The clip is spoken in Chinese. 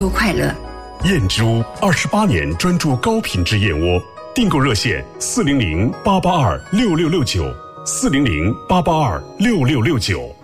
快乐。 燕之屋28年专注高品质燕窝，订购热线400-882-6669，400-882-6669。